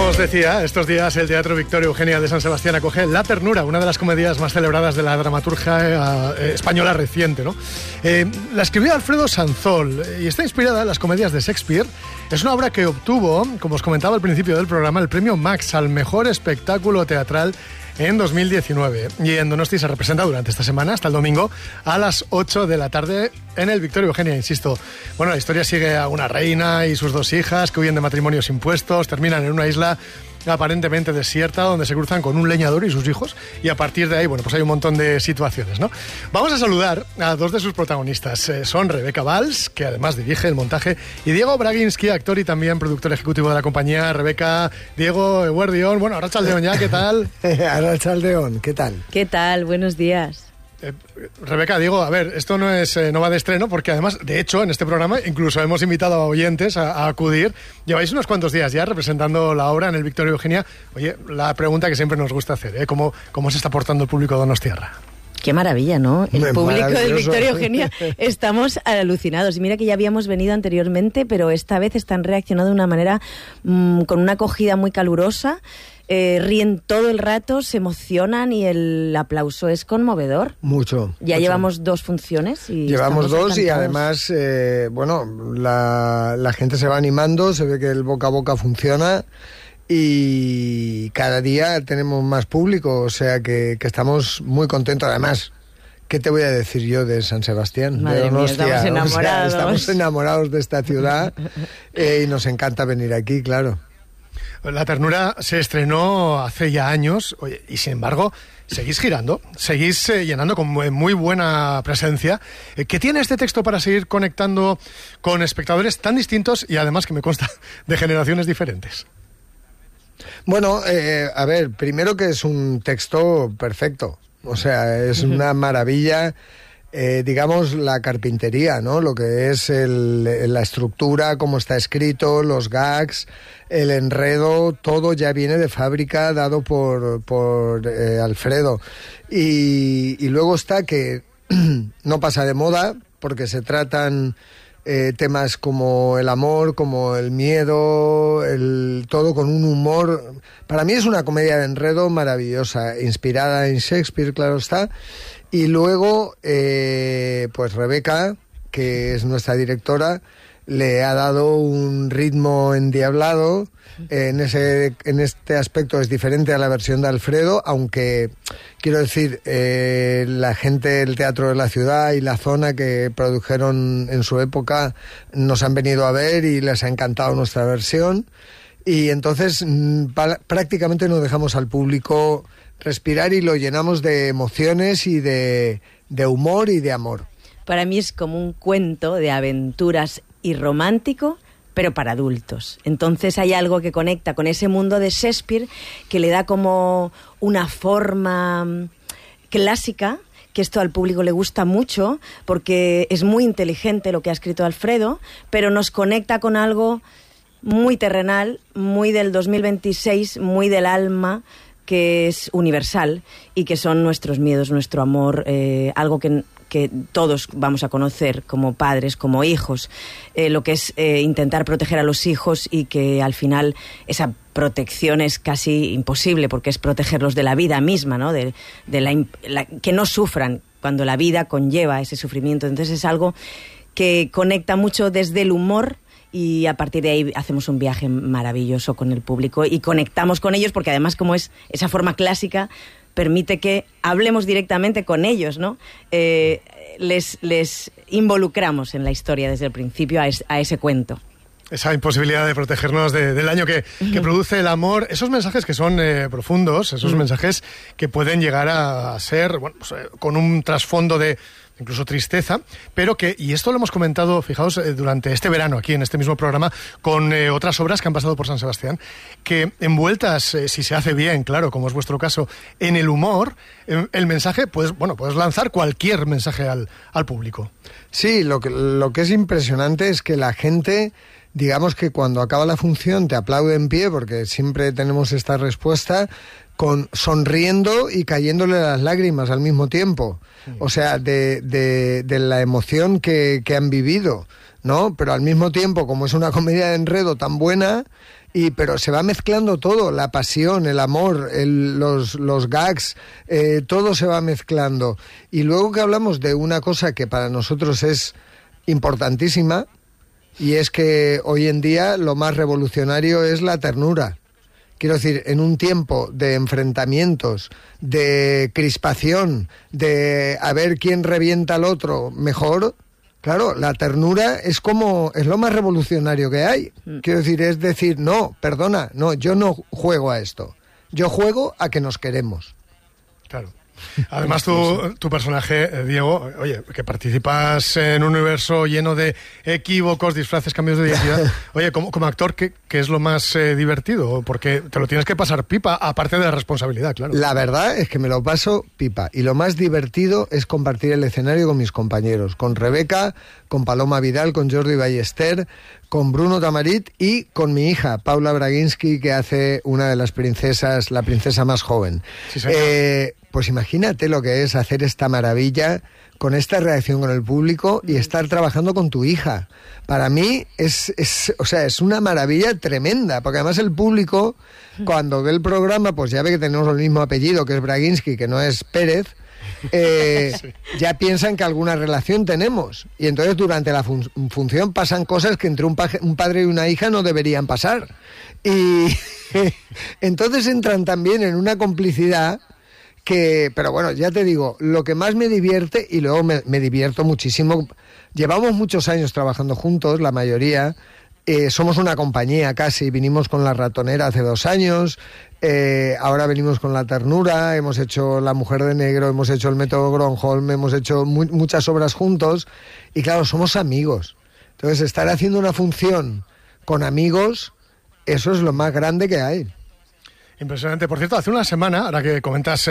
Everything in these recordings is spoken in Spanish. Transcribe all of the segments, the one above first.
Como os decía, estos días el Teatro Victoria Eugenia de San Sebastián acoge La Ternura, una de las comedias más celebradas de la dramaturgia española reciente, ¿no? La escribió Alfredo Sanzol y está inspirada en las comedias de Shakespeare. Es una obra que obtuvo, como os comentaba al principio del programa, el premio Max al mejor espectáculo teatral en 2019. Y en Donosti se representa durante esta semana, hasta el domingo, a las 8 de la tarde en el Victoria Eugenia, insisto. Bueno, la historia sigue a una reina y sus dos hijas que huyen de matrimonios impuestos, terminan en una isla aparentemente desierta donde se cruzan con un leñador y sus hijos, y a partir de ahí, bueno, pues hay un montón de situaciones, ¿no? Vamos a saludar a dos de sus protagonistas. Son Rebeca Valls, que además dirige el montaje, y Diego Braginski, actor y también productor ejecutivo de la compañía. Rebeca, Diego, Eguerdión, bueno, Arratsaldeon ya, ¿qué tal? Arratsaldeon, ¿qué tal? ¿Qué tal? Buenos días. Rebeca, Diego, a ver, esto no va de estreno, porque además, de hecho, en este programa incluso hemos invitado a oyentes a acudir. Lleváis unos cuantos días ya representando la obra en el Victoria Eugenia. Oye, la pregunta que siempre nos gusta hacer, ¿cómo se está portando el público de Donostiarra? Qué maravilla, ¿no? El público del Victoria Eugenia, estamos alucinados. Y mira que ya habíamos venido anteriormente, pero esta vez están reaccionando de una manera con una acogida muy calurosa. Ríen todo el rato, se emocionan y el aplauso es conmovedor. Mucho. Ya llevamos 2 funciones. Llevamos 2 y además, la gente se va animando, se ve que el boca a boca funciona y cada día tenemos más público, o sea que estamos muy contentos. Además, ¿qué te voy a decir yo de San Sebastián? Madre mía, estamos enamorados. O sea, estamos enamorados de esta ciudad y nos encanta venir aquí, claro. La Ternura se estrenó hace ya años, oye, y sin embargo seguís girando, seguís llenando con muy buena presencia. ¿Qué tiene este texto para seguir conectando con espectadores tan distintos y además, que me consta, de generaciones diferentes? Bueno, a ver, primero que es un texto perfecto, o sea, es una maravilla. Digamos, la carpintería, ¿no? Lo que es la estructura, cómo está escrito, los gags, el enredo, todo ya viene de fábrica, dado por Alfredo. Y luego está que no pasa de moda, porque se tratan temas como el amor, como el miedo, todo con un humor. Para mí es una comedia de enredo maravillosa, inspirada en Shakespeare, claro está. Y luego, pues Rebeca, que es nuestra directora, le ha dado un ritmo endiablado. En este aspecto es diferente a la versión de Alfredo, aunque, quiero decir, la gente del Teatro de la Ciudad y la zona que produjeron en su época nos han venido a ver y les ha encantado nuestra versión. Y entonces prácticamente no dejamos al público respirar y lo llenamos de emociones y de humor y de amor. Para mí es como un cuento de aventuras y romántico, pero para adultos. Entonces hay algo que conecta con ese mundo de Shakespeare que le da como una forma clásica, que esto al público le gusta mucho porque es muy inteligente lo que ha escrito Alfredo, pero nos conecta con algo muy terrenal, muy del 2026, muy del alma, que es universal y que son nuestros miedos, nuestro amor, algo que todos vamos a conocer como padres, como hijos, lo que es intentar proteger a los hijos y que al final esa protección es casi imposible porque es protegerlos de la vida misma, ¿no? Que no sufran cuando la vida conlleva ese sufrimiento. Entonces es algo que conecta mucho desde el humor. Y a partir de ahí hacemos un viaje maravilloso con el público y conectamos con ellos porque además, como es esa forma clásica, permite que hablemos directamente con ellos, ¿no? Les involucramos en la historia desde el principio a ese cuento. Esa imposibilidad de protegernos del daño que produce el amor, esos mensajes que son profundos, esos mensajes que pueden llegar a ser, bueno, pues, con un trasfondo de incluso tristeza, pero que, y esto lo hemos comentado, fijaos, durante este verano aquí en este mismo programa, con otras obras que han pasado por San Sebastián, que envueltas, si se hace bien, claro, como es vuestro caso, en el humor, el mensaje, pues bueno, puedes lanzar cualquier mensaje al público. Sí, lo que es impresionante es que la gente, digamos que cuando acaba la función te aplaude en pie, porque siempre tenemos esta respuesta, sonriendo y cayéndole las lágrimas al mismo tiempo. O sea, de la emoción que han vivido, ¿no? Pero al mismo tiempo, como es una comedia de enredo tan buena, pero se va mezclando todo, la pasión, el amor, los gags, todo se va mezclando. Y luego que hablamos de una cosa que para nosotros es importantísima, y es que hoy en día lo más revolucionario es la ternura. Quiero decir, en un tiempo de enfrentamientos, de crispación, de a ver quién revienta al otro mejor, claro, la ternura es lo más revolucionario que hay. Quiero decir, es decir, no, perdona, no, yo no juego a esto. Yo juego a que nos queremos. Claro. Además, tu personaje, Diego, oye, que participas en un universo lleno de equívocos, disfraces, cambios de identidad. Oye, como actor, ¿qué es lo más divertido? Porque te lo tienes que pasar pipa, aparte de la responsabilidad, claro. La verdad es que me lo paso pipa. Y lo más divertido es compartir el escenario con mis compañeros. Con Rebeca, con Paloma Vidal, con Jordi Ballester, con Bruno Tamarit y con mi hija, Paula Braginski, que hace una de las princesas, la princesa más joven. Sí, pues imagínate lo que es hacer esta maravilla con esta reacción con el público y estar trabajando con tu hija. Para mí es una maravilla tremenda, porque además el público, cuando ve el programa, pues ya ve que tenemos el mismo apellido, que es Braginski, que no es Pérez, ya piensan que alguna relación tenemos. Y entonces durante la función pasan cosas que entre un padre y una hija no deberían pasar. Y entonces entran también en una complicidad pero bueno, ya te digo, lo que más me divierte, y luego me divierto muchísimo, llevamos muchos años trabajando juntos, la mayoría, somos una compañía casi, vinimos con La Ratonera hace 2 años, ahora venimos con La Ternura, hemos hecho La Mujer de Negro, hemos hecho El Método Gronholm, hemos hecho muchas obras juntos, y claro, somos amigos. Entonces, estar haciendo una función con amigos, eso es lo más grande que hay. Impresionante. Por cierto, hace una semana, ahora que comentas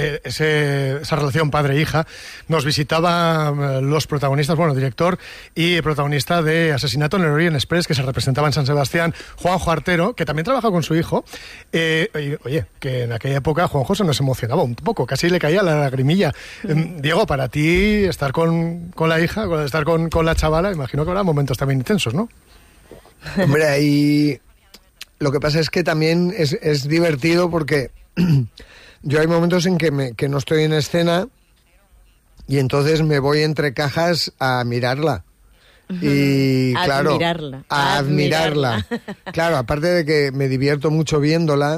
esa relación padre-hija, nos visitaban los protagonistas, director y protagonista de Asesinato en el Orient Express, que se representaba en San Sebastián, Juanjo Artero, que también trabaja con su hijo. Oye, que en aquella época Juanjo se nos emocionaba un poco, casi le caía la lagrimilla. Diego, para ti, estar con la hija, estar con la chavala, imagino que habrá momentos también intensos, ¿no? Hombre, ahí... Lo que pasa es que también es divertido porque yo hay momentos en que no estoy en escena y entonces me voy entre cajas a mirarla. Y claro, a admirarla. Claro, aparte de que me divierto mucho viéndola,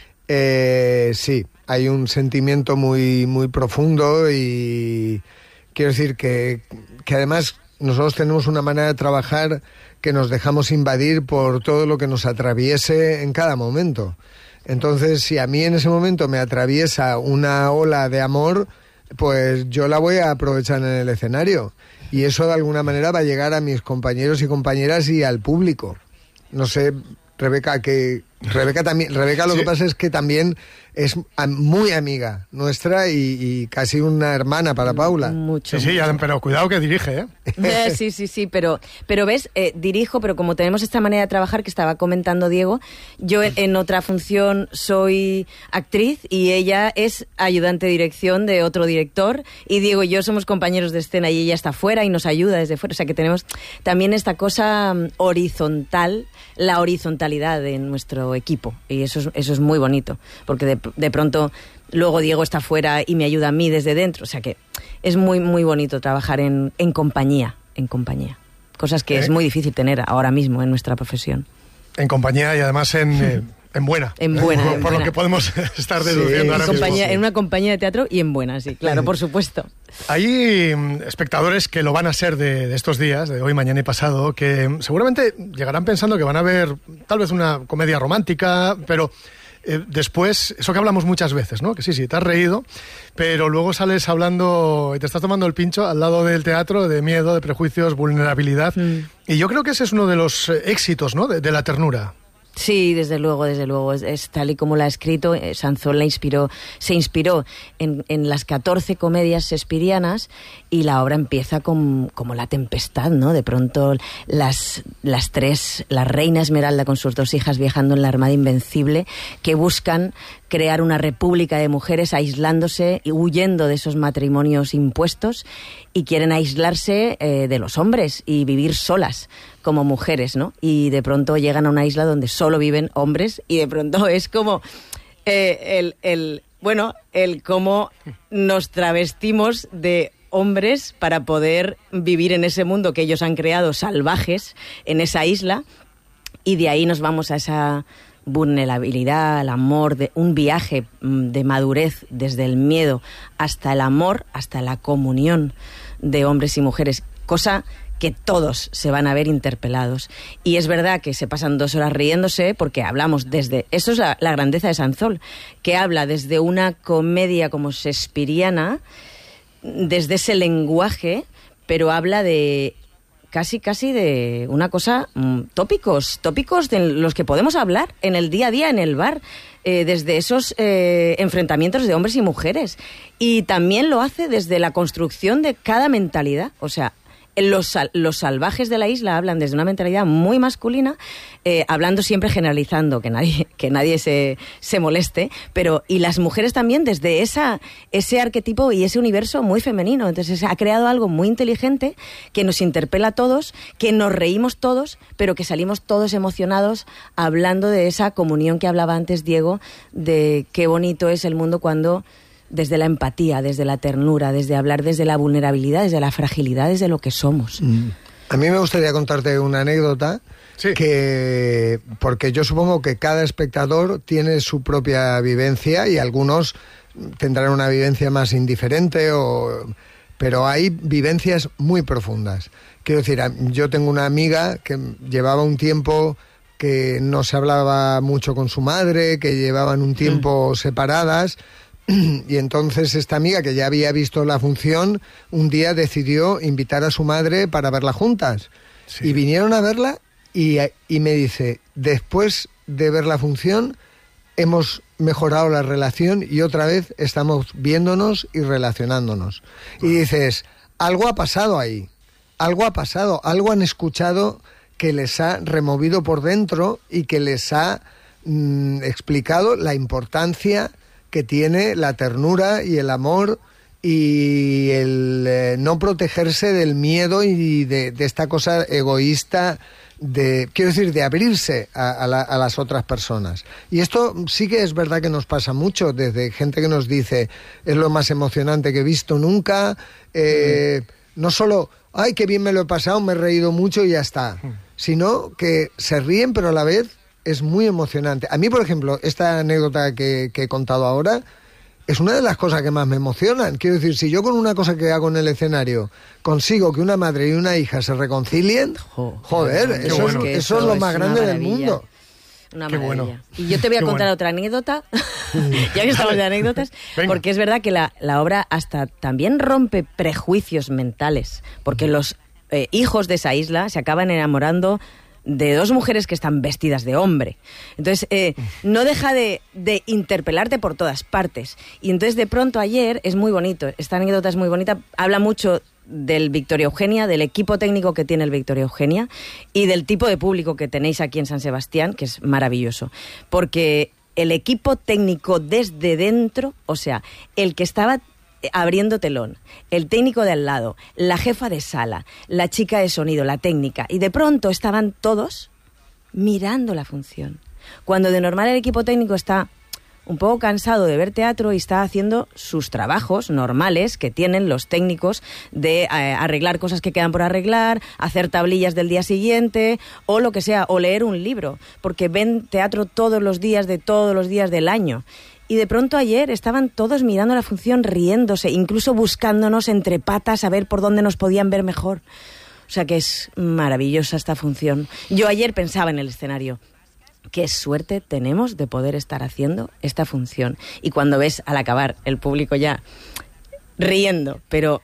sí, hay un sentimiento muy, muy profundo y quiero decir que además nosotros tenemos una manera de trabajar que nos dejamos invadir por todo lo que nos atraviese en cada momento. Entonces, si a mí en ese momento me atraviesa una ola de amor, pues yo la voy a aprovechar en el escenario. Y eso de alguna manera va a llegar a mis compañeros y compañeras y al público. No sé, Rebeca también. Rebeca lo que pasa es que también es muy amiga nuestra y casi una hermana para Paula. Mucho. Sí, pero cuidado que dirige, ¿eh? Sí, pero ves, dirijo, pero como tenemos esta manera de trabajar que estaba comentando Diego, yo en otra función soy actriz y ella es ayudante de dirección de otro director y Diego y yo somos compañeros de escena y ella está fuera y nos ayuda desde fuera. O sea que tenemos también esta cosa horizontal, la horizontalidad de nuestro equipo y eso es muy bonito, porque de pronto luego Diego está fuera y me ayuda a mí desde dentro, o sea que es muy muy bonito trabajar en compañía, cosas que es muy difícil tener ahora mismo en nuestra profesión. En compañía y además en buena. En buena. Por lo que podemos estar deduciendo ahora mismo. En una compañía de teatro y en buena, sí, claro, por supuesto. Hay espectadores que lo van a ser de estos días, de hoy, mañana y pasado, que seguramente llegarán pensando que van a ver tal vez una comedia romántica, pero después, eso que hablamos muchas veces, ¿no? Que sí, te has reído, pero luego sales hablando y te estás tomando el pincho al lado del teatro de miedo, de prejuicios, vulnerabilidad. Y yo creo que ese es uno de los éxitos, ¿no? De la ternura. Sí, desde luego. Es tal y como la ha escrito. Sanzón se inspiró en las 14 comedias shakespearianas y la obra empieza como la tempestad, ¿no? De pronto las reina Esmeralda con sus 2 hijas viajando en la Armada Invencible, que buscan crear una república de mujeres aislándose y huyendo de esos matrimonios impuestos, y quieren aislarse de los hombres y vivir solas como mujeres, ¿no? Y de pronto llegan a una isla donde solo viven hombres, y de pronto es como el cómo nos travestimos de hombres para poder vivir en ese mundo que ellos han creado, salvajes, en esa isla, y de ahí nos vamos a esa vulnerabilidad, al amor, de un viaje de madurez desde el miedo hasta el amor, hasta la comunión de hombres y mujeres, cosa que todos se van a ver interpelados. Y es verdad que se pasan 2 horas riéndose, porque hablamos desde... Eso es la grandeza de Sanzol, que habla desde una comedia como shakespeariana, desde ese lenguaje, pero habla de casi de una cosa, tópicos de los que podemos hablar en el día a día, en el bar, desde esos enfrentamientos de hombres y mujeres. Y también lo hace desde la construcción de cada mentalidad, o sea, los salvajes de la isla hablan desde una mentalidad muy masculina, hablando siempre generalizando, que nadie se moleste, pero y las mujeres también desde ese arquetipo y ese universo muy femenino. Entonces ha creado algo muy inteligente que nos interpela a todos, que nos reímos todos, pero que salimos todos emocionados hablando de esa comunión que hablaba antes Diego, de qué bonito es el mundo cuando... desde la empatía, desde la ternura, desde hablar desde la vulnerabilidad, desde la fragilidad, desde lo que somos. A mí me gustaría contarte una anécdota, sí, porque yo supongo que cada espectador tiene su propia vivencia y algunos tendrán una vivencia más indiferente, pero hay vivencias muy profundas. Quiero decir, yo tengo una amiga que llevaba un tiempo que no se hablaba mucho con su madre, que llevaban un tiempo separadas. Y entonces esta amiga, que ya había visto la función, un día decidió invitar a su madre para verla juntas. Sí. Y vinieron a verla y me dice, después de ver la función hemos mejorado la relación y otra vez estamos viéndonos y relacionándonos. Y dices, algo ha pasado ahí, algo ha pasado, algo han escuchado que les ha removido por dentro y que les ha explicado la importancia que tiene la ternura y el amor y el no protegerse del miedo y de esta cosa egoísta, quiero decir, de abrirse a las otras personas. Y esto sí que es verdad que nos pasa mucho, desde gente que nos dice, es lo más emocionante que he visto nunca, no solo, ay, qué bien me lo he pasado, me he reído mucho y ya está, sino que se ríen, pero a la vez es muy emocionante. A mí, por ejemplo, esta anécdota que he contado ahora es una de las cosas que más me emocionan. Quiero decir, si yo con una cosa que hago en el escenario consigo que una madre y una hija se reconcilien, joder, eso es lo más grande del mundo. Una maravilla. Bueno. Y yo te voy a contar otra anécdota, ya que estamos de anécdotas, porque es verdad que la obra hasta también rompe prejuicios mentales, porque los hijos de esa isla se acaban enamorando de 2 mujeres que están vestidas de hombre. Entonces, no deja de interpelarte por todas partes. Y entonces, de pronto, ayer, es muy bonito, esta anécdota es muy bonita, habla mucho del Victoria Eugenia, del equipo técnico que tiene el Victoria Eugenia y del tipo de público que tenéis aquí en San Sebastián, que es maravilloso. Porque el equipo técnico desde dentro, o sea, el que estaba abriendo telón, el técnico de al lado, la jefa de sala, la chica de sonido, la técnica, y de pronto estaban todos mirando la función. Cuando de normal el equipo técnico está un poco cansado de ver teatro y está haciendo sus trabajos normales que tienen los técnicos de arreglar cosas que quedan por arreglar, hacer tablillas del día siguiente o lo que sea, o leer un libro, porque ven teatro todos los días del año. Y de pronto ayer estaban todos mirando la función, riéndose, incluso buscándonos entre patas a ver por dónde nos podían ver mejor. O sea que es maravillosa esta función. Yo ayer pensaba en el escenario, qué suerte tenemos de poder estar haciendo esta función. Y cuando ves al acabar el público ya riendo, pero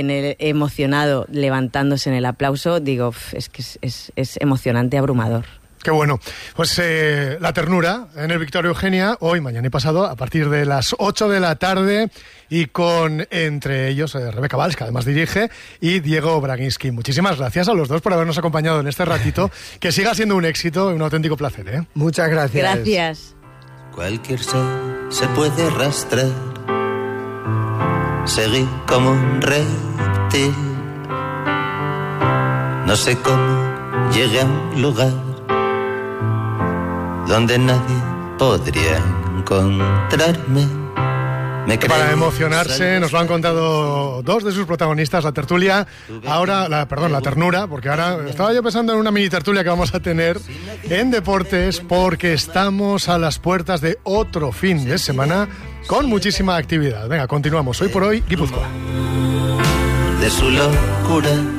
emocionado, levantándose en el aplauso, digo, es que es emocionante, abrumador. Qué bueno. Pues La Ternura en el Victoria Eugenia, hoy, mañana y pasado, a partir de las 8 de la tarde, y con, entre ellos, Rebeca Valls, que además dirige, y Diego Braginski. Muchísimas gracias a los dos por habernos acompañado en este ratito. Que siga siendo un éxito, un auténtico placer, ¿eh? Muchas gracias. Gracias. Cualquier ser se puede arrastrar, seguir como un reptil. No sé cómo llegué a un lugar donde nadie podría encontrarme. Para emocionarse, nos lo han contado dos de sus protagonistas, la tertulia, la ternura, porque ahora estaba yo pensando en una mini tertulia que vamos a tener en deportes, porque estamos a las puertas de otro fin de semana con muchísima actividad. Venga, continuamos. Hoy por hoy, Guipúzcoa. De su locura